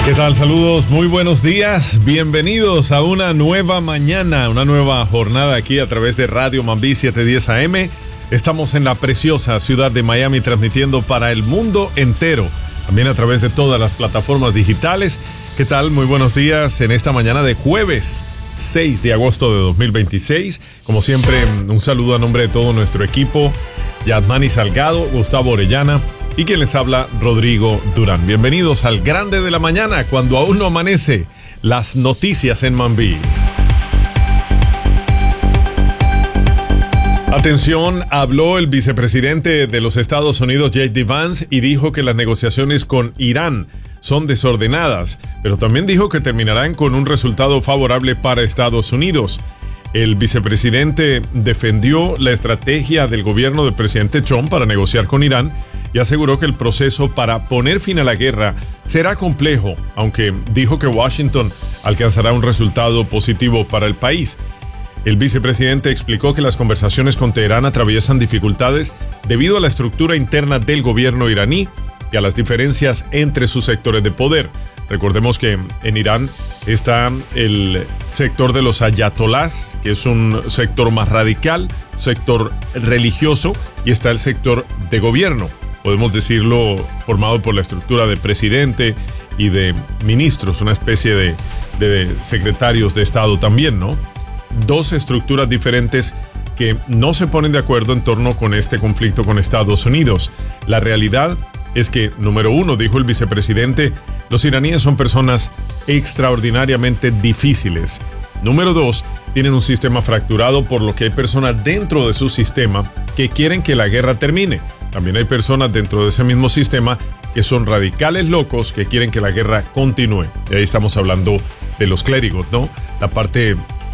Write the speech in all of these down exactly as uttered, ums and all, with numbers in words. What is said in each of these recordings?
¿Qué tal? Saludos, muy buenos días. Bienvenidos a una nueva mañana, una nueva jornada aquí a través de Radio Mambí setecientos diez A M. Estamos en la preciosa ciudad de Miami transmitiendo para el mundo entero, también a través de todas las plataformas digitales. ¿Qué tal? Muy buenos días en esta mañana de jueves seis de agosto de dos mil veintiséis. Como siempre, un saludo a nombre de todo nuestro equipo, Yasmani Salgado, Gustavo Orellana y quien les habla, Rodrigo Durán. Bienvenidos al Grande de la Mañana, cuando aún no amanece, las noticias en Mambí. Atención, habló el vicepresidente de los Estados Unidos, J D Vance, y dijo que las negociaciones con Irán son desordenadas, pero también dijo que terminarán con un resultado favorable para Estados Unidos. El vicepresidente defendió la estrategia del gobierno del presidente Trump para negociar con Irán y aseguró que el proceso para poner fin a la guerra será complejo, aunque dijo que Washington alcanzará un resultado positivo para el país. El vicepresidente explicó que las conversaciones con Teherán atraviesan dificultades debido a la estructura interna del gobierno iraní y a las diferencias entre sus sectores de poder. Recordemos que en Irán está el sector de los ayatolás, que es un sector más radical, sector religioso, y está el sector de gobierno, podemos decirlo, formado por la estructura de presidente y de ministros, una especie de, de secretarios de Estado también, ¿no? Dos estructuras diferentes que no se ponen de acuerdo en torno con este conflicto con Estados Unidos. La realidad es que, número uno, dijo el vicepresidente, los iraníes son personas extraordinariamente difíciles. Número dos, tienen un sistema fracturado, por lo que hay personas dentro de su sistema que quieren que la guerra termine. También hay personas dentro de ese mismo sistema que son radicales locos que quieren que la guerra continúe. Y ahí estamos hablando de los clérigos, ¿no? La parte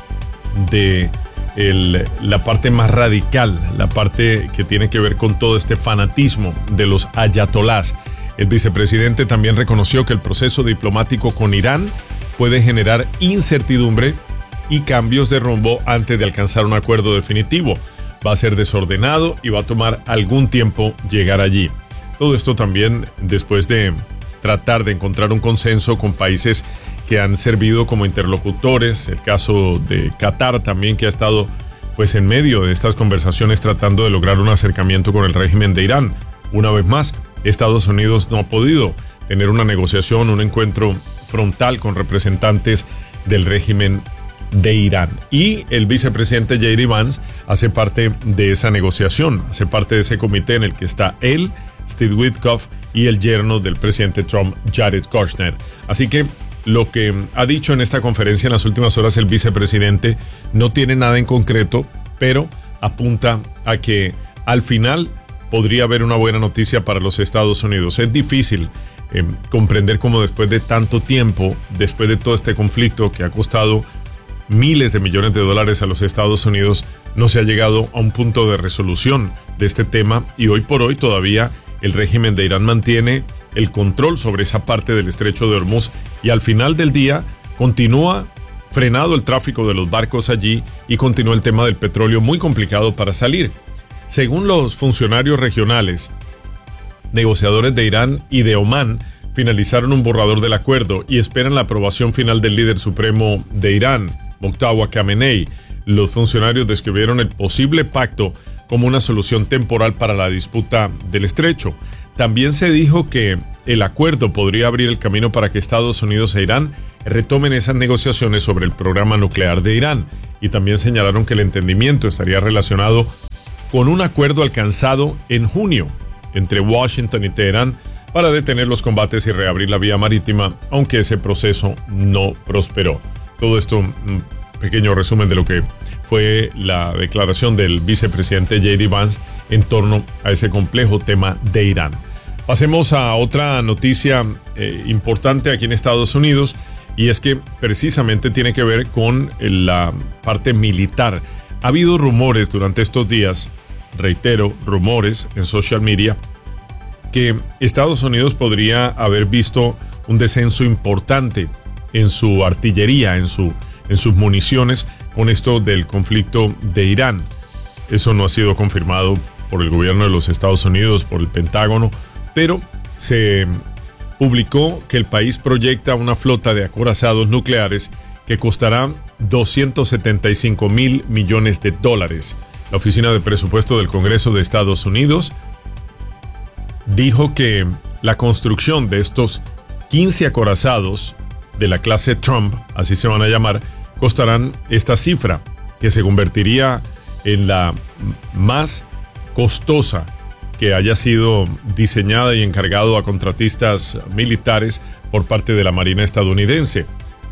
de el, la parte más radical, la parte que tiene que ver con todo este fanatismo de los ayatolás. El vicepresidente también reconoció que el proceso diplomático con Irán puede generar incertidumbre y cambios de rumbo antes de alcanzar un acuerdo definitivo. Va a ser desordenado y va a tomar algún tiempo llegar allí. Todo esto también después de tratar de encontrar un consenso con países que han servido como interlocutores, el caso de Qatar también, que ha estado pues en medio de estas conversaciones tratando de lograr un acercamiento con el régimen de Irán. Una vez más, Estados Unidos no ha podido tener una negociación, un encuentro frontal con representantes del régimen de Irán. Y el vicepresidente J D Vance hace parte de esa negociación, hace parte de ese comité en el que está él, Steve Witkoff y el yerno del presidente Trump, Jared Kushner. Así que lo que ha dicho en esta conferencia en las últimas horas el vicepresidente no tiene nada en concreto, pero apunta a que al final podría haber una buena noticia para los Estados Unidos. Es difícil eh, comprender cómo después de tanto tiempo, después de todo este conflicto que ha costado miles de millones de dólares a los Estados Unidos, no se ha llegado a un punto de resolución de este tema, y hoy por hoy todavía el régimen de Irán mantiene el control sobre esa parte del estrecho de Hormuz, y al final del día continúa frenado el tráfico de los barcos allí y continúa el tema del petróleo muy complicado para salir. Según los funcionarios regionales, negociadores de Irán y de Omán finalizaron un borrador del acuerdo y esperan la aprobación final del líder supremo de Irán, Mojtaba Khamenei. Los funcionarios describieron el posible pacto como una solución temporal para la disputa del estrecho. También se dijo que el acuerdo podría abrir el camino para que Estados Unidos e Irán retomen esas negociaciones sobre el programa nuclear de Irán, y también señalaron que el entendimiento estaría relacionado con un acuerdo alcanzado en junio entre Washington y Teherán para detener los combates y reabrir la vía marítima, aunque ese proceso no prosperó. Todo esto, un pequeño resumen de lo que fue la declaración del vicepresidente J D Vance en torno a ese complejo tema de Irán. Pasemos a otra noticia eh, importante aquí en Estados Unidos, y es que precisamente tiene que ver con la parte militar. Ha habido rumores durante estos días, reitero, rumores en social media, que Estados Unidos podría haber visto un descenso importante en su artillería, en, su, en sus municiones, con esto del conflicto de Irán. Eso no ha sido confirmado por el gobierno de los Estados Unidos, por el Pentágono, pero se publicó que el país proyecta una flota de acorazados nucleares que costará doscientos setenta y cinco mil millones de dólares. La Oficina de Presupuesto del Congreso de Estados Unidos dijo que la construcción de estos quince acorazados de la clase Trump, así se van a llamar, costarán esta cifra, que se convertiría en la más costosa que haya sido diseñada y encargado a contratistas militares por parte de la Marina estadounidense.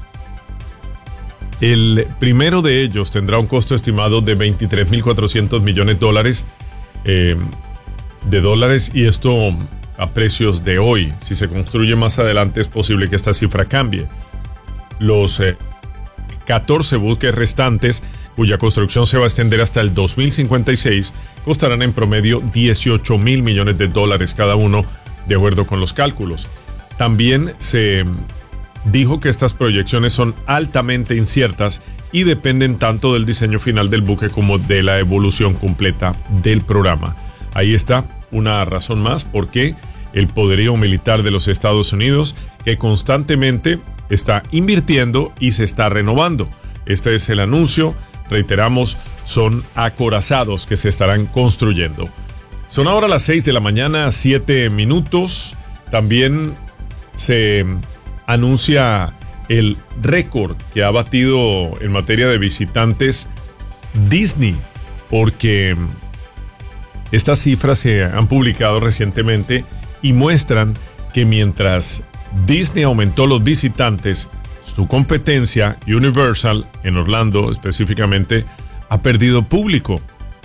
El primero de ellos tendrá un costo estimado de veintitrés mil cuatrocientos millones de dólares, eh, de dólares, y esto a precios de hoy. Si se construye más adelante es posible que esta cifra cambie. Los eh, catorce buques restantes, cuya construcción se va a extender hasta el dos mil cincuenta y seis, costarán en promedio dieciocho mil millones de dólares cada uno, de acuerdo con los cálculos. También se dijo que estas proyecciones son altamente inciertas y dependen tanto del diseño final del buque como de la evolución completa del programa. Ahí está una razón más por qué el poderío militar de los Estados Unidos, que constantemente está invirtiendo y se está renovando. Este es el anuncio. Reiteramos, son acorazados que se estarán construyendo. Son ahora las seis de la mañana, siete minutos. También se anuncia el récord que ha batido en materia de visitantes Disney, porque estas cifras se han publicado recientemente y muestran que mientras Disney aumentó los visitantes, su competencia, Universal, en Orlando específicamente, ha perdido público.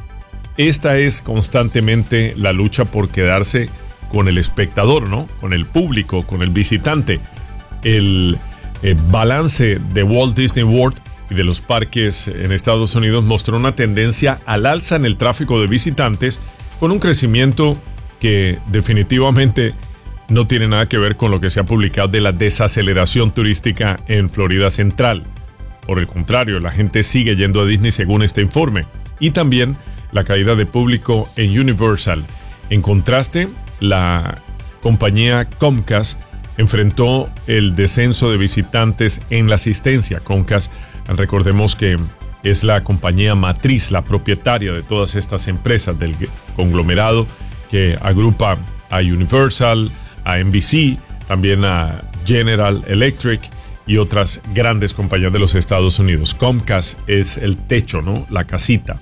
Esta es constantemente la lucha por quedarse con el espectador, ¿no? Con el público, con el visitante. El, el balance de Walt Disney World y de los parques en Estados Unidos mostró una tendencia al alza en el tráfico de visitantes, con un crecimiento que definitivamente no tiene nada que ver con lo que se ha publicado de la desaceleración turística en Florida Central. Por el contrario, la gente sigue yendo a Disney según este informe. Y también la caída de público en Universal. En contraste, la compañía Comcast enfrentó el descenso de visitantes en la asistencia. Comcast, recordemos que es la compañía matriz, la propietaria de todas estas empresas del conglomerado que agrupa a Universal, a N B C, también a General Electric y otras grandes compañías de los Estados Unidos. Comcast es el techo, ¿no? La casita.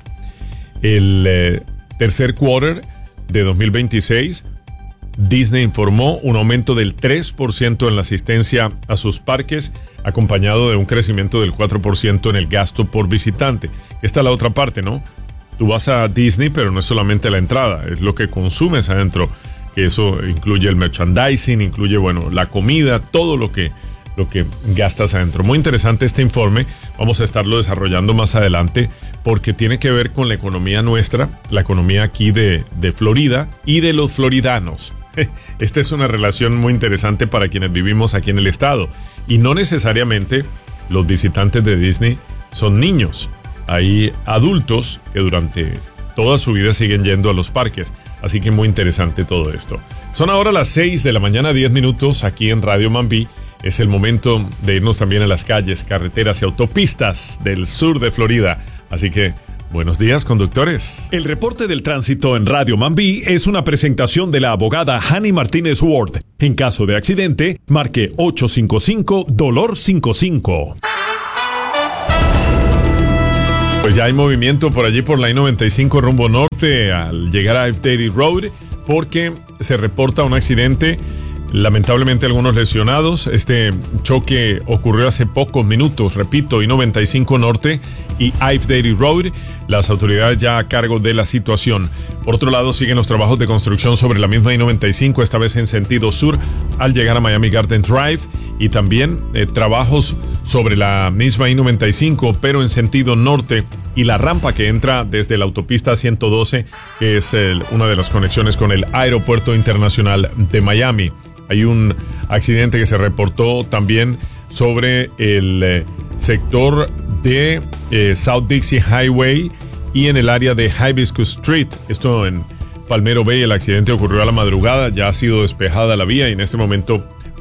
El eh, tercer quarter de dos mil veintiséis, Disney informó un aumento del tres por ciento en la asistencia a sus parques, acompañado de un crecimiento del cuatro por ciento en el gasto por visitante. Esta es la otra parte, ¿no? Tú vas a Disney, pero no es solamente la entrada, es lo que consumes adentro. Que eso incluye el merchandising, incluye, bueno, la comida, todo lo que, lo que gastas adentro. Muy interesante este informe. Vamos a estarlo desarrollando más adelante porque tiene que ver con la economía nuestra, la economía aquí de, de Florida y de los floridanos. Esta es una relación muy interesante para quienes vivimos aquí en el estado. Y no necesariamente los visitantes de Disney son niños. Hay adultos que durante toda su vida siguen yendo a los parques. Así que muy interesante todo esto. Son ahora las seis de la mañana, diez minutos aquí en Radio Mambí. Es el momento de irnos también a las calles, carreteras y autopistas del sur de Florida. Así que buenos días, conductores. El reporte del tránsito en Radio Mambí es una presentación de la abogada Hani Martínez Ward. En caso de accidente, marque ocho cinco cinco, dolor cincuenta y cinco. Pues ya hay movimiento por allí por la I noventa y cinco rumbo norte al llegar a F. Dairy Road, porque se reporta un accidente, lamentablemente algunos lesionados. Este choque ocurrió hace pocos minutos, repito, I noventa y cinco norte y F. Dairy Road. Las autoridades ya a cargo de la situación. Por otro lado, siguen los trabajos de construcción sobre la misma I noventa y cinco, esta vez en sentido sur, al llegar a Miami Garden Drive, y también eh, trabajos sobre la misma I noventa y cinco, pero en sentido norte, y la rampa que entra desde la autopista ciento doce, que es el, una de las conexiones con el Aeropuerto Internacional de Miami. Hay un accidente que se reportó también sobre el eh, sector de eh, South Dixie Highway y en el área de Hibiscus Street. Esto en Palmero Bay. El accidente ocurrió a la madrugada, ya ha sido despejada la vía y en este momento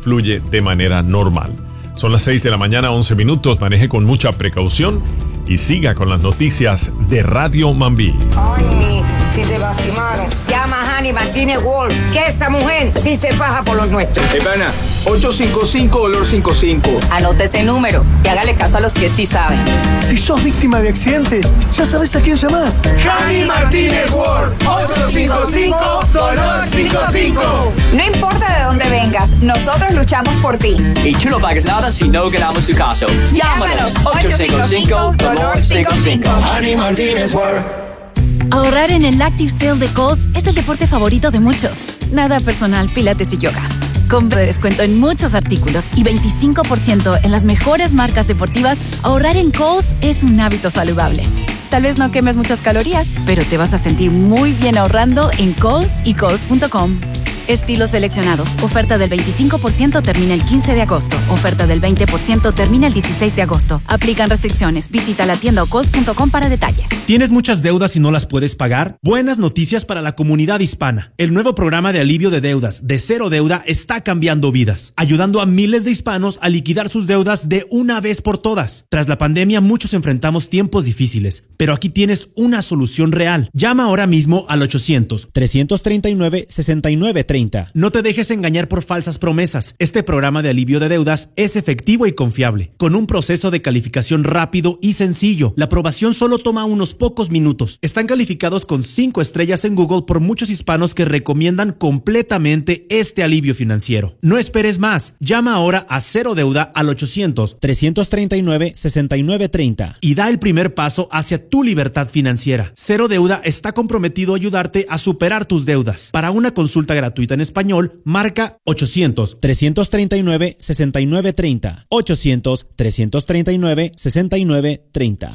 fluye de manera normal. Son las seis de la mañana, once minutos. Maneje con mucha precaución y siga con las noticias de Radio Mambí. Ay, si te lastimaron, llama a Hani Martínez World, que esa mujer sí se faja por los nuestros. Hey, pana, ocho cinco cinco, dolor cinco cinco. Anote ese número y hágale caso a los que sí saben. Si sos víctima de accidente, ya sabes a quién llamar. Hani Martínez World, ocho cinco cinco, dolor cinco cinco. No importa de dónde vengas, nosotros luchamos por ti. Y tú no pagas nada si no ganamos tu caso. Llámanos ocho cinco cinco, dolor cinco cinco. Hani Martínez World. Ahorrar en el Active Sale de Kohl's es el deporte favorito de muchos. Nada personal, pilates y yoga. Con descuento en muchos artículos y veinticinco por ciento en las mejores marcas deportivas, ahorrar en Kohl's es un hábito saludable. Tal vez no quemes muchas calorías, pero te vas a sentir muy bien ahorrando en Kohl's y Kohl's punto com. Estilos seleccionados. Oferta del veinticinco por ciento termina el quince de agosto. Oferta del veinte por ciento termina el dieciséis de agosto. Aplican restricciones. Visita la tienda o kohls punto com para detalles. ¿Tienes muchas deudas y no las puedes pagar? Buenas noticias para la comunidad hispana. El nuevo programa de alivio de deudas de Cero Deuda está cambiando vidas, ayudando a miles de hispanos a liquidar sus deudas de una vez por todas. Tras la pandemia, muchos enfrentamos tiempos difíciles, pero aquí tienes una solución real. Llama ahora mismo al ochocientos, trescientos treinta y nueve, sesenta y nueve treinta. No te dejes engañar por falsas promesas. Este programa de alivio de deudas es efectivo y confiable, con un proceso de calificación rápido y sencillo. La aprobación solo toma unos pocos minutos. Están calificados con cinco estrellas en Google por muchos hispanos que recomiendan completamente este alivio financiero. No esperes más. Llama ahora a Cero Deuda al ochocientos, trescientos treinta y nueve, sesenta y nueve treinta y da el primer paso hacia tu libertad financiera. Cero Deuda está comprometido a ayudarte a superar tus deudas. Para una consulta gratuita en español, marca ochocientos, trescientos treinta y nueve, sesenta y nueve treinta. ochocientos, trescientos treinta y nueve, sesenta y nueve treinta.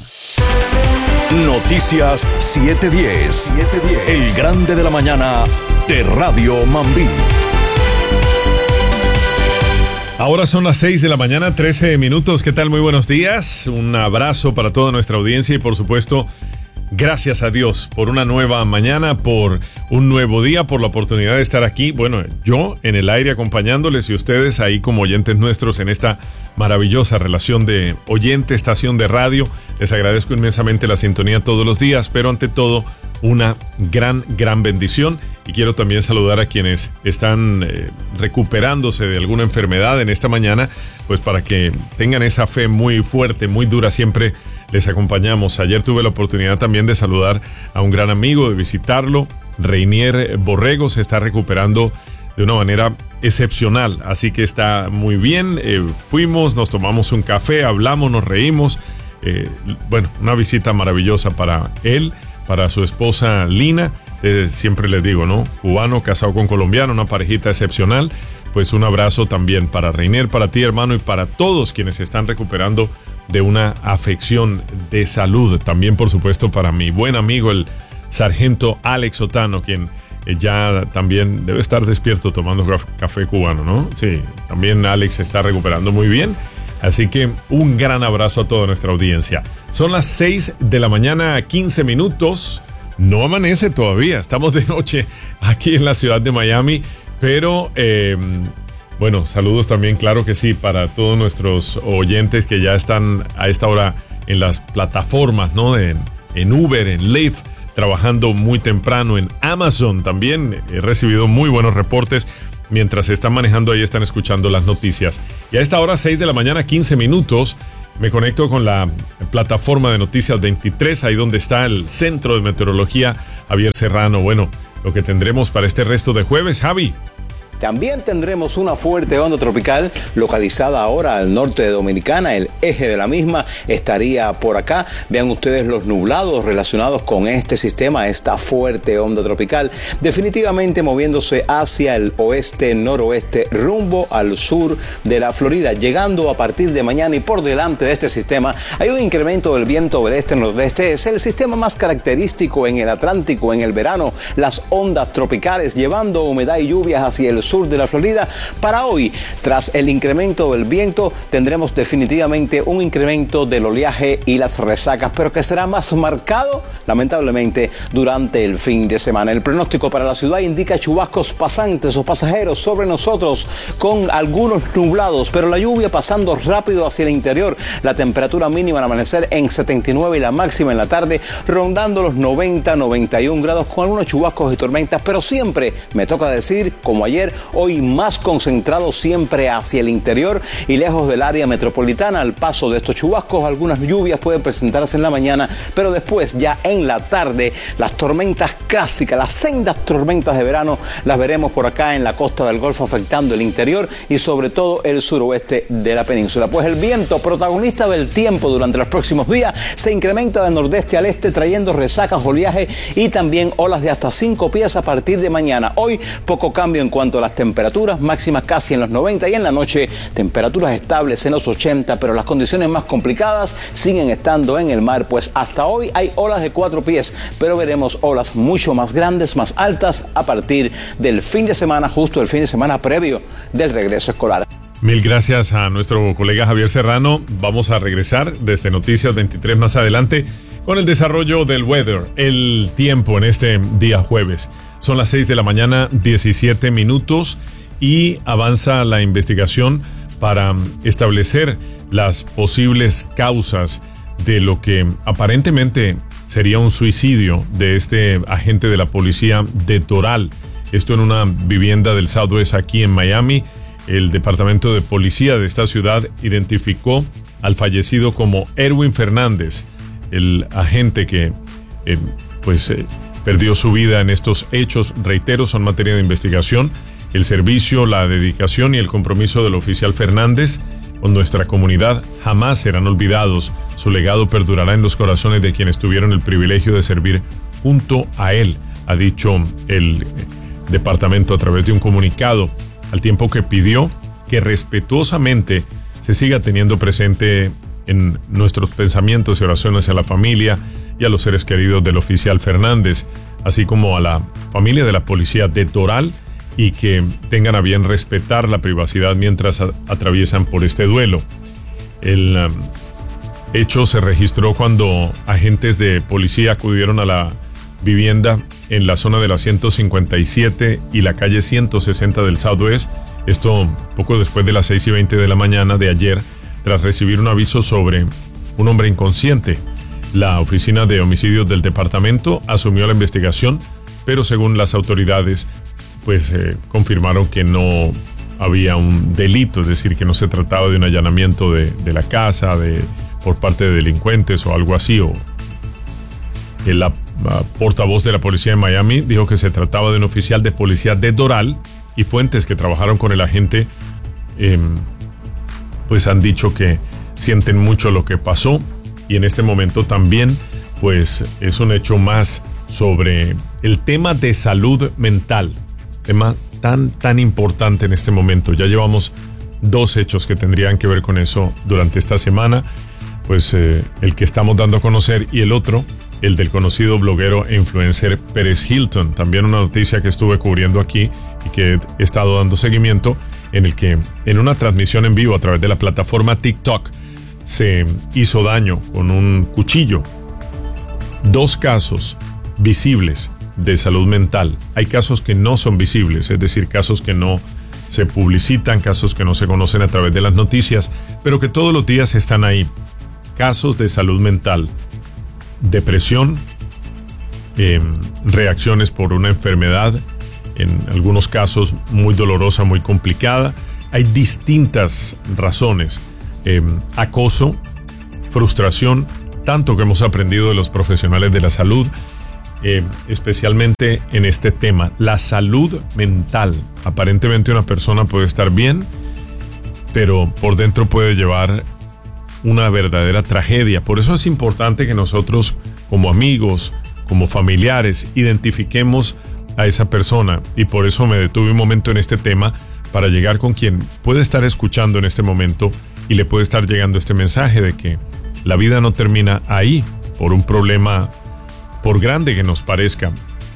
Noticias siete diez. El grande de la mañana de Radio Mambí. Ahora son las seis de la mañana, trece minutos. ¿Qué tal? Muy buenos días. Un abrazo para toda nuestra audiencia y por supuesto, gracias a Dios por una nueva mañana, por un nuevo día, por la oportunidad de estar aquí. Bueno, yo en el aire acompañándoles y ustedes ahí como oyentes nuestros en esta maravillosa relación de oyente, estación de radio. Les agradezco inmensamente la sintonía todos los días, pero ante todo una gran, gran bendición. Y quiero también saludar a quienes están eh, recuperándose de alguna enfermedad en esta mañana, pues para que tengan esa fe muy fuerte, muy dura. Siempre les acompañamos. Ayer tuve la oportunidad también de saludar a un gran amigo, de visitarlo. Reinier Borrego se está recuperando de una manera excepcional, así que está muy bien. Eh, fuimos, nos tomamos un café, hablamos, nos reímos. Eh, bueno, una visita maravillosa para él, para su esposa Lina. Eh, siempre les digo, ¿no? Cubano casado con colombiano, una parejita excepcional. Pues un abrazo también para Reinier, para ti, hermano, y para todos quienes se están recuperando de una afección de salud. También, por supuesto, para mi buen amigo, el sargento Alex Otano, quien eh, ya también debe estar despierto tomando café cubano, ¿no? Sí, también Alex se está recuperando muy bien. Así que un gran abrazo a toda nuestra audiencia. Son las seis de la mañana, quince minutos. No amanece todavía, estamos de noche aquí en la ciudad de Miami, pero eh, bueno, saludos también, claro que sí, para todos nuestros oyentes que ya están a esta hora en las plataformas, ¿no? En, en Uber, en Lyft, trabajando muy temprano, en Amazon también. He recibido muy buenos reportes. Mientras se están manejando ahí, están escuchando las noticias. Y a esta hora, seis de la mañana, quince minutos, me conecto con la plataforma de Noticias veintitrés, ahí donde está el Centro de Meteorología, Javier Serrano. Bueno, lo que tendremos para este resto de jueves, Javi. También tendremos una fuerte onda tropical localizada ahora al norte de Dominicana. El eje de la misma estaría por acá. Vean ustedes los nublados relacionados con este sistema, esta fuerte onda tropical, definitivamente moviéndose hacia el oeste-noroeste rumbo al sur de la Florida, llegando a partir de mañana. Y por delante de este sistema hay un incremento del viento del este-nordeste. Es el sistema más característico en el Atlántico en el verano. Las ondas tropicales llevando humedad y lluvias hacia el sur sur de la Florida. Para hoy, tras el incremento del viento, tendremos definitivamente un incremento del oleaje y las resacas, pero que será más marcado, lamentablemente, durante el fin de semana. El pronóstico para la ciudad indica chubascos pasantes o pasajeros sobre nosotros, con algunos nublados, pero la lluvia pasando rápido hacia el interior. La temperatura mínima al amanecer en setenta y nueve y la máxima en la tarde rondando los noventa, noventa y uno grados, con algunos chubascos y tormentas, pero siempre, me toca decir, como ayer, hoy más concentrado siempre hacia el interior y lejos del área metropolitana. Al paso de estos chubascos, algunas lluvias pueden presentarse en la mañana, pero después, ya en la tarde, las tormentas clásicas, las sendas tormentas de verano, las veremos por acá en la costa del Golfo, afectando el interior y sobre todo el suroeste de la península. Pues el viento, protagonista del tiempo durante los próximos días, se incrementa de nordeste al este, trayendo resacas, oleaje y también olas de hasta cinco pies a partir de mañana. Hoy, poco cambio en cuanto a las temperaturas, máximas casi en los noventa, y en la noche temperaturas estables en los ochenta, pero las condiciones más complicadas siguen estando en el mar, pues hasta hoy hay olas de cuatro pies, pero veremos olas mucho más grandes, más altas a partir del fin de semana, justo el fin de semana previo del regreso escolar. Mil gracias a nuestro colega Javier Serrano. Vamos a regresar desde Noticias veintitrés más adelante con el desarrollo del weather, el tiempo en este día jueves. Son las seis de la mañana, diecisiete minutos, y avanza la investigación para establecer las posibles causas de lo que aparentemente sería un suicidio de este agente de la policía de Doral. Esto en una vivienda del Southwest aquí en Miami. El departamento de policía de esta ciudad identificó al fallecido como Erwin Fernández, el agente que eh, pues eh, perdió su vida en estos hechos. Reitero, son materia de investigación. El servicio, la dedicación y el compromiso del oficial Fernández con nuestra comunidad jamás serán olvidados. Su legado perdurará en los corazones de quienes tuvieron el privilegio de servir junto a él, ha dicho el departamento a través de un comunicado, al tiempo que pidió que respetuosamente se siga teniendo presente en nuestros pensamientos y oraciones a la familia y a los seres queridos del oficial Fernández, así como a la familia de la policía de Doral, y que tengan a bien respetar la privacidad mientras a- atraviesan por este duelo. El um, hecho se registró cuando agentes de policía acudieron a la vivienda en la zona de la ciento cincuenta y siete y la calle ciento sesenta del Southwest, esto poco después de las seis y veinte de la mañana de ayer, tras recibir un aviso sobre un hombre inconsciente. La oficina de homicidios del departamento asumió la investigación, pero según las autoridades, pues eh, confirmaron que no había un delito, es decir, que no se trataba de un allanamiento de, de la casa de, por parte de delincuentes o algo así. O el la, la portavoz de la policía de Miami dijo que se trataba de un oficial de policía de Doral, y fuentes que trabajaron con el agente eh, pues han dicho que sienten mucho lo que pasó, y en este momento también pues es un hecho más sobre el tema de salud mental, tema tan tan importante en este momento. Ya llevamos dos hechos que tendrían que ver con eso durante esta semana, pues eh, el que estamos dando a conocer y el otro, el del conocido bloguero e influencer Pérez Hilton, también una noticia que estuve cubriendo aquí y que he estado dando seguimiento, en el que en una transmisión en vivo a través de la plataforma TikTok se hizo daño con un cuchillo. Dos casos visibles de salud mental. Hay casos que no son visibles, es decir, casos que no se publicitan, casos que no se conocen a través de las noticias, pero que todos los días están ahí. Casos de salud mental, depresión, eh, reacciones por una enfermedad, en algunos casos muy dolorosa, muy complicada. Hay distintas razones, eh, acoso, frustración, tanto que hemos aprendido de los profesionales de la salud, eh, especialmente en este tema, la salud mental. Aparentemente una persona puede estar bien, pero por dentro puede llevar una verdadera tragedia. Por eso es importante que nosotros, como amigos, como familiares, identifiquemos a esa persona, y por eso me detuve un momento en este tema para llegar con quien puede estar escuchando en este momento y le puede estar llegando este mensaje de que la vida no termina ahí por un problema, por grande que nos parezca.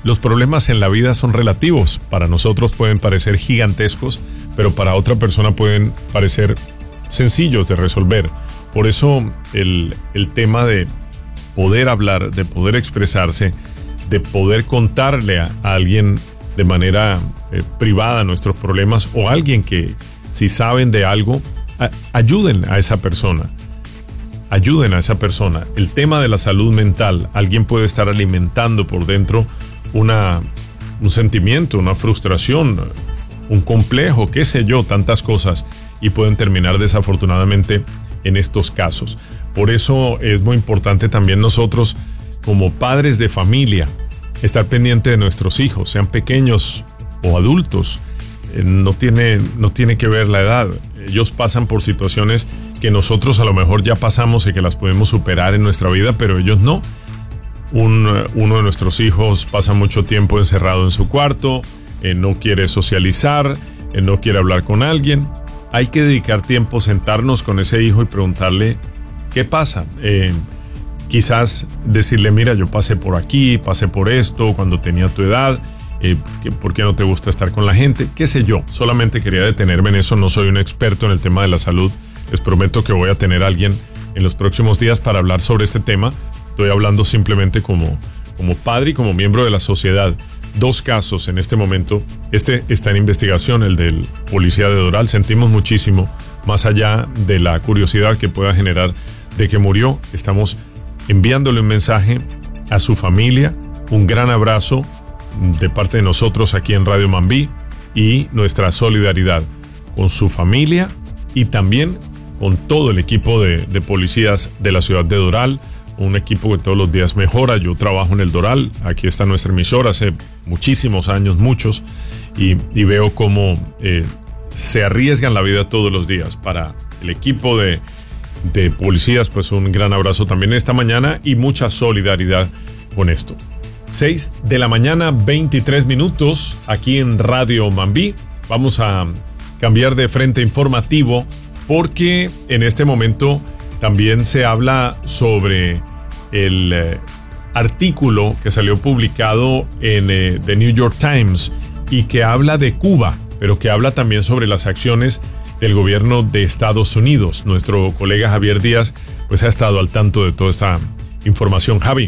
los problemas en la vida son relativos. Para nosotros pueden parecer gigantescos, pero para otra persona pueden parecer sencillos de resolver. Por eso el, el tema de poder hablar, de poder expresarse, de poder contarle a, a alguien de manera eh, privada nuestros problemas, o alguien que si saben de algo, a, ayuden a esa persona. Ayuden a esa persona. El tema de la salud mental, alguien puede estar alimentando por dentro una, un sentimiento, una frustración, un complejo, qué sé yo, tantas cosas, y pueden terminar desafortunadamente en estos casos. Por eso es muy importante también nosotros, como padres de familia, estar pendiente de nuestros hijos, sean pequeños o adultos. Eh, no tiene, no tiene que ver la edad. Ellos pasan por situaciones que nosotros a lo mejor ya pasamos y que las podemos superar en nuestra vida, pero ellos no. Un, uno de nuestros hijos pasa mucho tiempo encerrado en su cuarto, eh, no quiere socializar, eh, no quiere hablar con alguien. Hay que dedicar tiempo, sentarnos con ese hijo y preguntarle qué pasa. Eh, quizás decirle, mira, yo pasé por aquí, pasé por esto cuando tenía tu edad, eh, ¿por qué no te gusta estar con la gente? Qué sé yo, solamente quería detenerme en eso, no soy un experto en el tema de la salud. Les prometo que voy a tener a alguien en los próximos días para hablar sobre este tema. Estoy hablando simplemente como, como padre y como miembro de la sociedad. Dos casos en este momento. Este está en investigación, el del policía de Doral. Sentimos muchísimo, más allá de la curiosidad que pueda generar de que murió. Estamos enviándole un mensaje a su familia, un gran abrazo de parte de nosotros aquí en Radio Mambí y nuestra solidaridad con su familia y también con todo el equipo de, de policías de la ciudad de Doral. Un equipo que todos los días mejora. Yo trabajo en el Doral, aquí está nuestra emisora hace muchísimos años, muchos, y, y veo cómo eh, se arriesgan la vida todos los días. Para el equipo de, de policías, pues un gran abrazo también esta mañana y mucha solidaridad con esto. seis de la mañana, veintitrés minutos, aquí en Radio Mambí. Vamos a cambiar de frente informativo porque en este momento también se habla sobre el eh, artículo que salió publicado en eh, The New York Times y que habla de Cuba, pero que habla también sobre las acciones del gobierno de Estados Unidos. Nuestro colega Javier Díaz pues ha estado al tanto de toda esta información. Javi.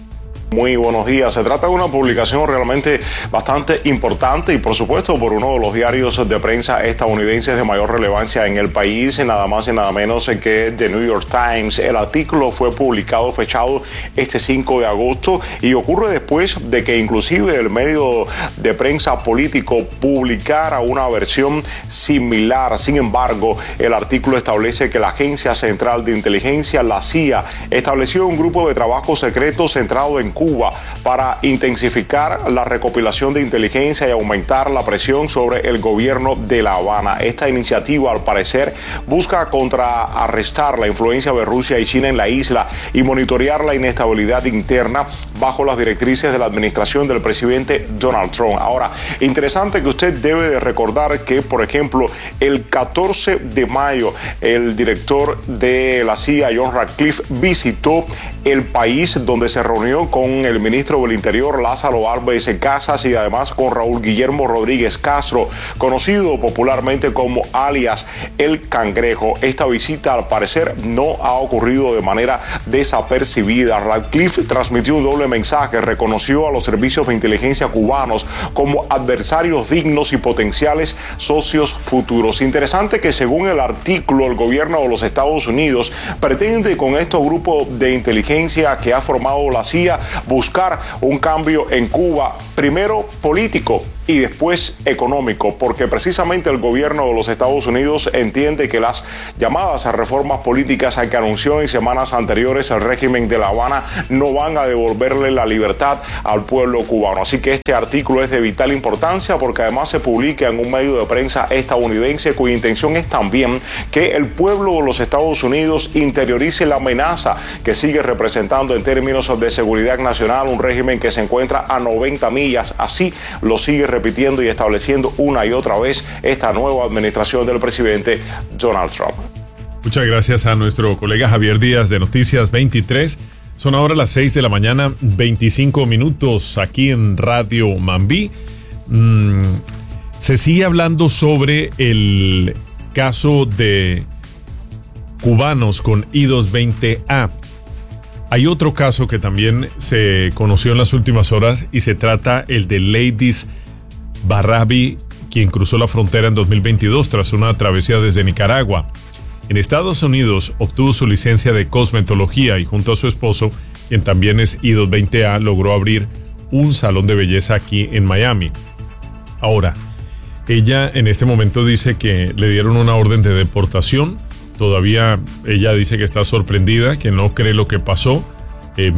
Muy buenos días. Se trata de una publicación realmente bastante importante y por supuesto por uno de los diarios de prensa estadounidenses de mayor relevancia en el país, nada más y nada menos que The New York Times. El artículo fue publicado, fechado este cinco de agosto y ocurre después de que inclusive el medio de prensa político publicara una versión similar. Sin embargo, el artículo establece que la Agencia Central de Inteligencia, la C I A, estableció un grupo de trabajo secreto centrado en Cuba para intensificar la recopilación de inteligencia y aumentar la presión sobre el gobierno de La Habana. Esta iniciativa, al parecer, busca contrarrestar la influencia de Rusia y China en la isla y monitorear la inestabilidad interna bajo las directrices de la administración del presidente Donald Trump. Ahora, interesante que usted debe de recordar que, por ejemplo, el catorce de mayo, el director de la C I A, John Ratcliffe, visitó el país donde se reunió con el ministro del Interior, Lázaro Álvarez Casas, y además con Raúl Guillermo Rodríguez Castro, conocido popularmente como alias El Cangrejo. Esta visita, al parecer, no ha ocurrido de manera desapercibida. Ratcliffe transmitió un doble mensaje, reconoció a los servicios de inteligencia cubanos como adversarios dignos y potenciales socios futuros. Interesante que, según el artículo, el gobierno de los Estados Unidos pretende con estos grupos de inteligencia que ha formado la C I A buscar un cambio en Cuba, primero político y después económico, porque precisamente el gobierno de los Estados Unidos entiende que las llamadas a reformas políticas que anunció en semanas anteriores el régimen de La Habana no van a devolverle la libertad al pueblo cubano. Así que este artículo es de vital importancia porque además se publica en un medio de prensa estadounidense cuya intención es también que el pueblo de los Estados Unidos interiorice la amenaza que sigue representando en términos de seguridad nacional un régimen que se encuentra a noventa millas. Así lo sigue repitiendo y estableciendo una y otra vez esta nueva administración del presidente Donald Trump. Muchas gracias a nuestro colega Javier Díaz de Noticias veintitrés. Son ahora las seis de la mañana, veinticinco minutos aquí en Radio Mambí. Mm, se sigue hablando sobre el caso de cubanos con I dos veinte A. Hay otro caso que también se conoció en las últimas horas y se trata el de Ladies Barrabi, quien cruzó la frontera en dos mil veintidós tras una travesía desde Nicaragua. En Estados Unidos obtuvo su licencia de cosmetología y junto a su esposo, quien también es I dos veinte A, logró abrir un salón de belleza aquí en Miami. Ahora, ella en este momento dice que le dieron una orden de deportación. Todavía ella dice que está sorprendida, que no cree lo que pasó. Eh,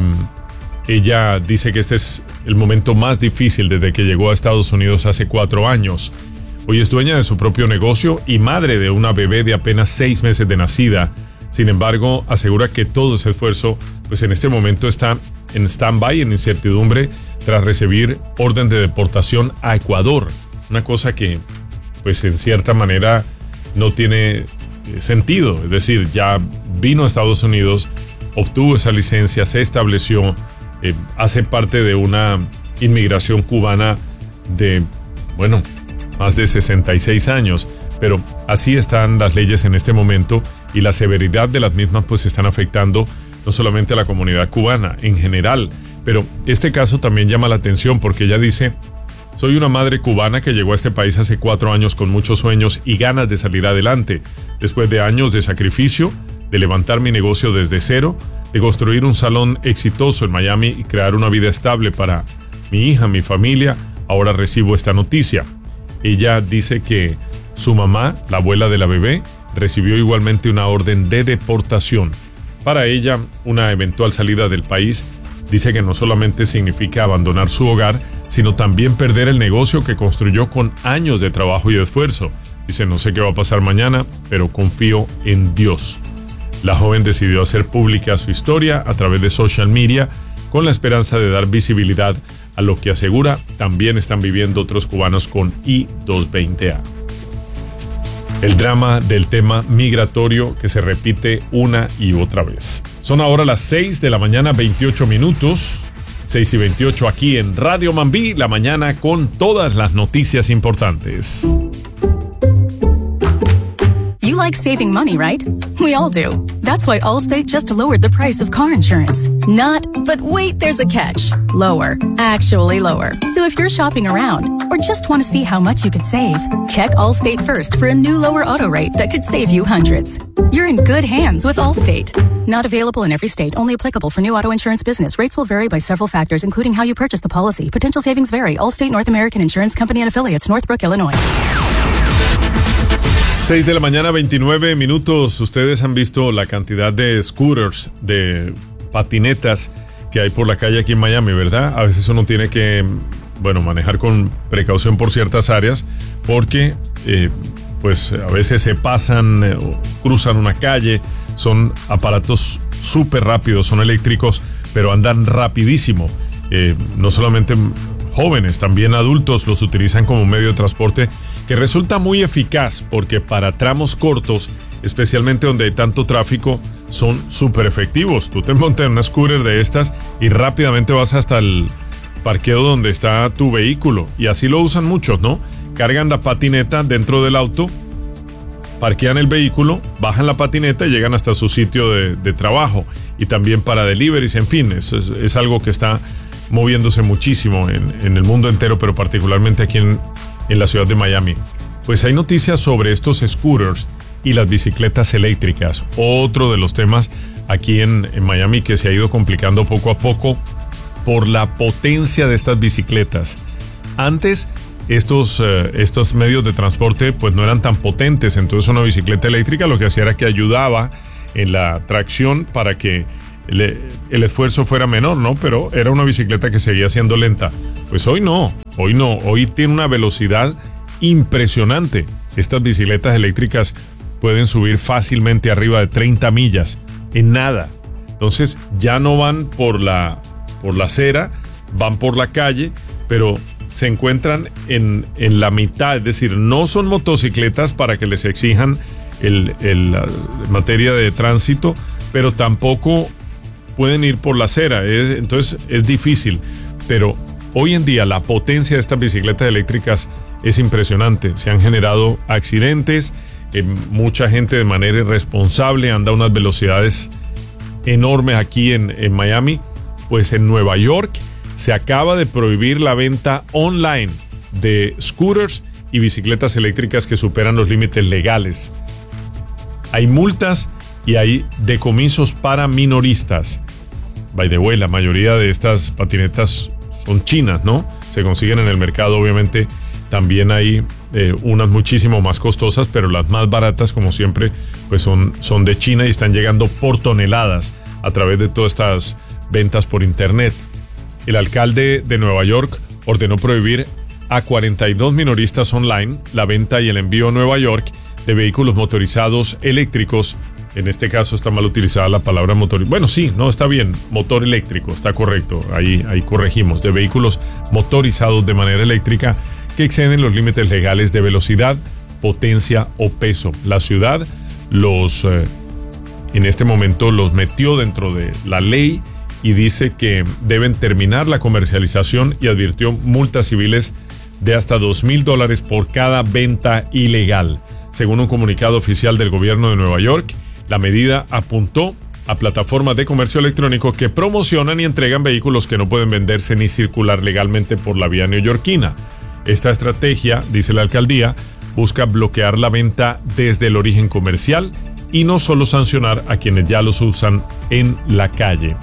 ella dice que este es el momento más difícil desde que llegó a Estados Unidos hace cuatro años. Hoy es dueña de su propio negocio y madre de una bebé de apenas seis meses de nacida. Sin embargo, asegura que todo ese esfuerzo, pues en este momento está en stand-by, en incertidumbre, tras recibir orden de deportación a Ecuador. Una cosa que, pues en cierta manera, no tiene sentido. Es decir, ya vino a Estados Unidos, obtuvo esa licencia, se estableció, eh, hace parte de una inmigración cubana de, bueno, más de sesenta y seis años, pero así están las leyes en este momento y la severidad de las mismas pues están afectando no solamente a la comunidad cubana en general, pero este caso también llama la atención porque ella dice: soy una madre cubana que llegó a este país hace cuatro años con muchos sueños y ganas de salir adelante, después de años de sacrificio, de levantar mi negocio desde cero, de construir un salón exitoso en Miami y crear una vida estable para mi hija, mi familia. Ahora recibo esta noticia. Ella dice que su mamá, la abuela de la bebé, recibió igualmente una orden de deportación. Para ella, una eventual salida del país dice que no solamente significa abandonar su hogar, sino también perder el negocio que construyó con años de trabajo y de esfuerzo. Dice: no sé qué va a pasar mañana, pero confío en Dios. La joven decidió hacer pública su historia a través de social media con la esperanza de dar visibilidad a lo que asegura también están viviendo otros cubanos con I dos veinte A. El drama del tema migratorio que se repite una y otra vez. Son ahora las seis de la mañana, veintiocho minutos. seis y veintiocho aquí en Radio Mambí, la mañana con todas las noticias importantes. You like saving money, right? We all do. That's why Allstate just lowered the price of car insurance. Not, but wait, there's a catch. Lower. Actually lower. So if you're shopping around or just want to see how much you could save, check Allstate first for a new lower auto rate that could save you hundreds. You're in good hands with Allstate. Not available in every state. Only applicable for new auto insurance business. Rates will vary by several factors, including how you purchase the policy. Potential savings vary. Allstate North American Insurance Company and Affiliates, Northbrook, Illinois. seis de la mañana, veintinueve minutos. Ustedes han visto la cantidad de scooters, de patinetas que hay por la calle aquí en Miami, ¿verdad? A veces uno tiene que, bueno, manejar con precaución por ciertas áreas porque, eh, pues, a veces se pasan eh, o cruzan una calle. Son aparatos súper rápidos, son eléctricos, pero andan rapidísimo. Eh, no solamente jóvenes, también adultos los utilizan como medio de transporte que resulta muy eficaz porque para tramos cortos, especialmente donde hay tanto tráfico, son súper efectivos. Tú te montas en una scooter de estas y rápidamente vas hasta el parqueo donde está tu vehículo y así lo usan muchos, ¿no? Cargan la patineta dentro del auto, parquean el vehículo, bajan la patineta y llegan hasta su sitio de, de trabajo. Y también para deliveries, en fin, es, es, es algo que está moviéndose muchísimo en, en el mundo entero, pero particularmente aquí en, en la ciudad de Miami. Pues hay noticias sobre estos scooters y las bicicletas eléctricas. Otro de los temas aquí en, en Miami que se ha ido complicando poco a poco por la potencia de estas bicicletas. Antes estos, uh, estos medios de transporte pues no eran tan potentes, entonces una bicicleta eléctrica lo que hacía era que ayudaba en la tracción para que el, el esfuerzo fuera menor, ¿no? Pero era una bicicleta que seguía siendo lenta. Pues hoy no, hoy no, hoy tiene una velocidad impresionante. Estas bicicletas eléctricas pueden subir fácilmente arriba de treinta millas en nada. Entonces ya no van por la, por la acera, van por la calle, pero se encuentran en, en la mitad, es decir, no son motocicletas para que les exijan el, el, la materia de tránsito, pero tampoco pueden ir por la acera. Es, entonces es difícil. Pero hoy en día la potencia de estas bicicletas eléctricas es impresionante. Se han generado accidentes. Eh, mucha gente de manera irresponsable anda a unas velocidades enormes aquí en, en Miami. Pues en Nueva York se acaba de prohibir la venta online de scooters y bicicletas eléctricas que superan los límites legales. Hay multas y hay decomisos para minoristas. By the way, la mayoría de estas patinetas son chinas, ¿no? Se consiguen en el mercado, obviamente. También hay eh, unas muchísimo más costosas, pero las más baratas, como siempre, pues son, son de China y están llegando por toneladas a través de todas estas ventas por internet. El alcalde de Nueva York ordenó prohibir a cuarenta y dos minoristas online la venta y el envío a Nueva York de vehículos motorizados eléctricos. En este caso está mal utilizada la palabra motor. Bueno, sí, no, está bien, motor eléctrico, está correcto, ahí, ahí corregimos, de vehículos motorizados de manera eléctrica que exceden los límites legales de velocidad, potencia o peso. La ciudad los, eh, en este momento los metió dentro de la ley y dice que deben terminar la comercialización y advirtió multas civiles de hasta dos mil dólares por cada venta ilegal. Según un comunicado oficial del gobierno de Nueva York, la medida apuntó a plataformas de comercio electrónico que promocionan y entregan vehículos que no pueden venderse ni circular legalmente por la vía neoyorquina. Esta estrategia, dice la alcaldía, busca bloquear la venta desde el origen comercial y no solo sancionar a quienes ya los usan en la calle.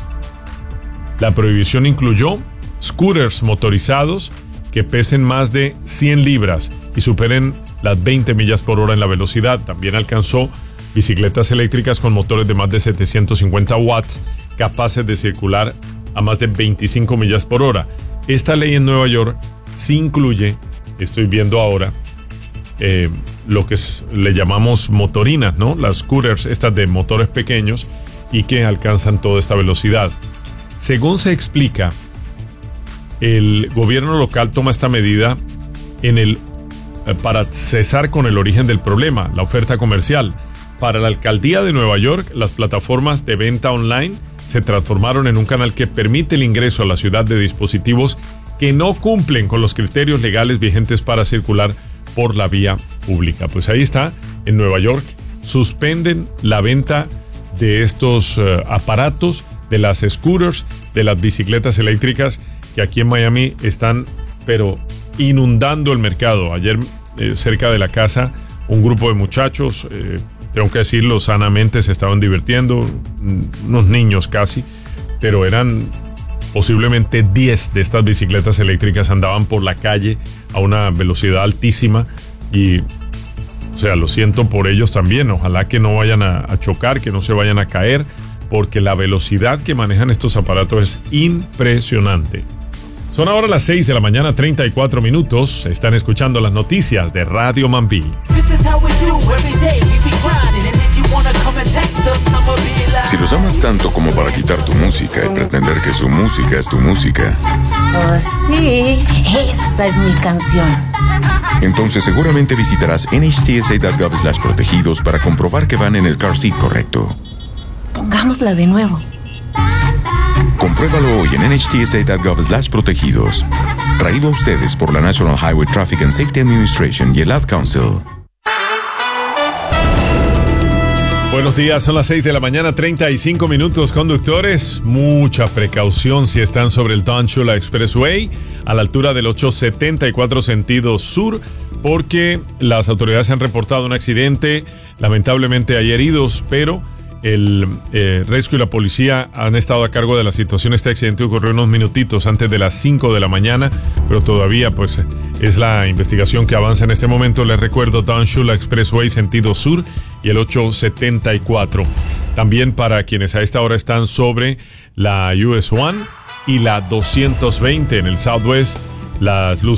La prohibición incluyó scooters motorizados que pesen más de cien libras y superen las veinte millas por hora en la velocidad. También alcanzó bicicletas eléctricas con motores de más de setecientos cincuenta watts capaces de circular a más de veinticinco millas por hora. Esta ley en Nueva York sí incluye, estoy viendo ahora, eh, lo que es, le llamamos motorinas, ¿no? Las scooters, estas de motores pequeños y que alcanzan toda esta velocidad. Según se explica, el gobierno local toma esta medida en el, eh, para cesar con el origen del problema, la oferta comercial. Para la alcaldía de Nueva York, las plataformas de venta online se transformaron en un canal que permite el ingreso a la ciudad de dispositivos que no cumplen con los criterios legales vigentes para circular por la vía pública. Pues ahí está, en Nueva York suspenden la venta de estos uh, aparatos, de las scooters, de las bicicletas eléctricas que aquí en Miami están, pero inundando el mercado. Ayer, eh, cerca de la casa, un grupo de muchachos, eh, tengo que decirlo sanamente, se estaban divirtiendo, unos niños casi, pero eran posiblemente diez de estas bicicletas eléctricas, andaban por la calle a una velocidad altísima y, o sea, lo siento por ellos también. Ojalá que no vayan a, a chocar, que no se vayan a caer, porque la velocidad que manejan estos aparatos es impresionante. Son ahora las seis de la mañana, treinta y cuatro minutos. Están escuchando las noticias de Radio Mambí. Si los amas tanto como para quitar tu música y pretender que su música es tu música. Oh, sí, esa es mi canción. Entonces seguramente visitarás N H T S A punto gov slash protegidos para comprobar que van en el car seat correcto. Pongámosla de nuevo. Compruébalo hoy en N H T S A punto gov slash protegidos. Traído a ustedes por la National Highway Traffic and Safety Administration y el Ad Council. Buenos días, son las seis de la mañana, treinta y cinco minutos. Conductores, mucha precaución si están sobre el Don Shula Expressway a la altura del ochocientos setenta y cuatro sentido sur, porque las autoridades han reportado un accidente. Lamentablemente hay heridos, pero el eh, rescue y la policía han estado a cargo de la situación. Este accidente ocurrió unos minutitos antes de las cinco de la mañana, pero todavía pues es la investigación que avanza en este momento. Les recuerdo, Don Shula Expressway sentido sur y el ochocientos setenta y cuatro. También para quienes a esta hora están sobre la U S uno y la doscientos veinte en el Southwest, las luces